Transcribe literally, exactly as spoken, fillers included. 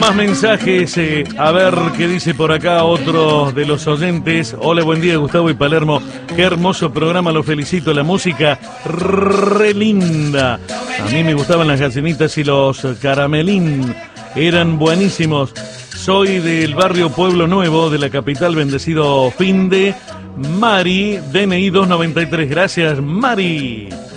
más mensajes, eh, a ver qué dice por acá otro de los oyentes. Hola, buen día, Gustavo y Palermo. Qué hermoso programa, lo felicito. La música re linda. A mí me gustaban las gallinitas y los caramelín. Eran buenísimos. Soy del barrio Pueblo Nuevo, de la capital, bendecido fin de Mari, D N I dos noventa y tres. Gracias, Mari.